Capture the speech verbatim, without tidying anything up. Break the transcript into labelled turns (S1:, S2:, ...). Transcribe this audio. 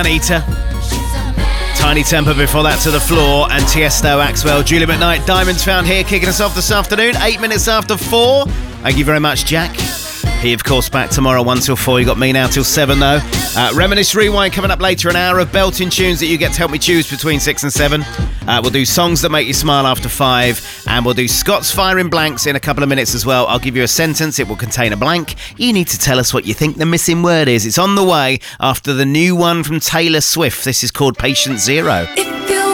S1: Anita. Tiny Temper before that to the floor, and Tiesto, Axwell, Julie McKnight, Diamonds Found Here, kicking us off this afternoon, eight minutes after four. Thank you very much, Jack. He, of course, back tomorrow, one till four. You got me now till seven, though. Uh, Reminisce Rewind coming up later, an hour of belting tunes that you get to help me choose between six and seven. Uh, we'll do songs that make you smile after five, and we'll do Scott's Firing Blanks in a couple of minutes as well. I'll give you a sentence. It will contain a blank. You need to tell us what you think the missing word is. It's on the way after the new one from Taylor Swift. This is called Patient Zero.
S2: If